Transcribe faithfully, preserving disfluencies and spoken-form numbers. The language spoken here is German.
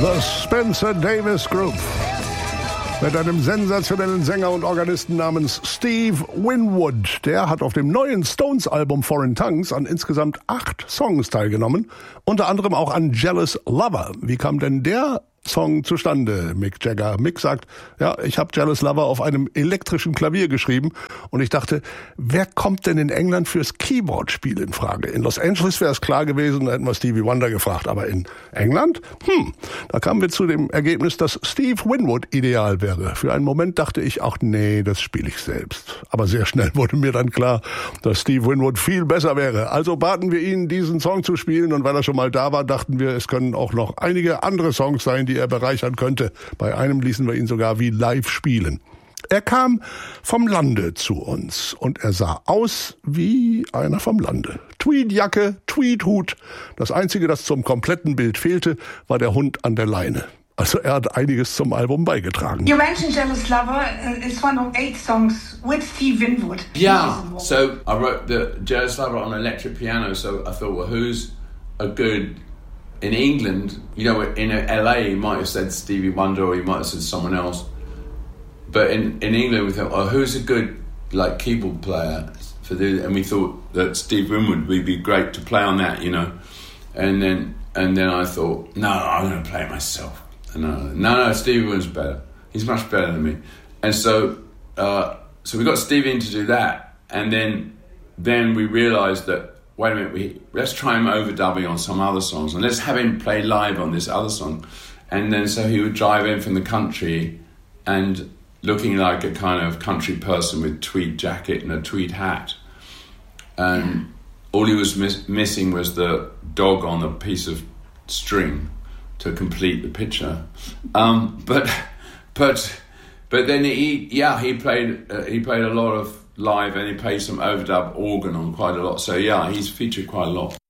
The Spencer Davis Group. Mit einem sensationellen Sänger und Organisten namens Steve Winwood. Der hat auf dem neuen Stones-Album Foreign Tongues an insgesamt acht Songs teilgenommen. Unter anderem auch an Jealous Lover. Wie kam denn der Song zustande, Mick Jagger? Mick sagt, ja, ich habe Jealous Lover auf einem elektrischen Klavier geschrieben und ich dachte, wer kommt denn in England fürs Keyboard-Spiel in Frage? In Los Angeles wäre es klar gewesen, da hätten wir Stevie Wonder gefragt, aber in England? Hm, da kamen wir zu dem Ergebnis, dass Steve Winwood ideal wäre. Für einen Moment dachte ich, ach nee, das spiele ich selbst. Aber sehr schnell wurde mir dann klar, dass Steve Winwood viel besser wäre. Also baten wir ihn, diesen Song zu spielen und weil er schon mal da war, dachten wir, es können auch noch einige andere Songs sein, die er bereichern könnte. Bei einem ließen wir ihn sogar wie live spielen. Er kam vom Lande zu uns und er sah aus wie einer vom Lande. Tweedjacke, Tweedhut. Das Einzige, das zum kompletten Bild fehlte, war der Hund an der Leine. Also er hat einiges zum Album beigetragen. You mentioned Jealous Lover. It's one of eight songs with Steve Winwood. Yeah, so I wrote the Jealous Lover on electric piano, so I thought, well, who's a good... In England, you know, in L A, you might have said Stevie Wonder or you might have said someone else. But in, in England, we thought, oh, who's a good, like, keyboard player for the... And we thought that Steve Winwood would be great to play on that, you know. And then and then I thought, no, I'm going to play it myself. And uh, no, no, Stevie Winwood's better. He's much better than me. And so uh, so we got Stevie in to do that. And then then we realised that, wait a minute, we, let's try him overdubbing on some other songs and let's have him play live on this other song. And then so he would drive in from the country and looking like a kind of country person with tweed jacket and a tweed hat. And all he was miss- missing was the dog on a piece of string to complete the picture. Um, but but but then he yeah he played uh, he played a lot of live and he played some overdub organ on quite a lot. So yeah, he's featured quite a lot.